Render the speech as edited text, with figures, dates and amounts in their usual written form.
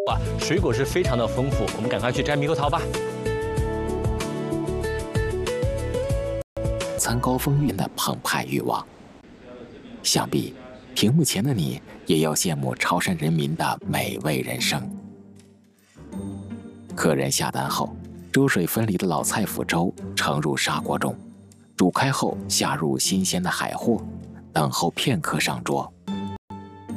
哇，水果是非常的丰富，我们赶快去摘猕猴桃吧。 餐高风韵的澎湃欲望，想必屏幕前的你也要羡慕潮汕人民的美味人生。客人下单后，粥水分离的老菜脯粥盛入砂锅中，煮开后下入新鲜的海货，等候片刻上桌。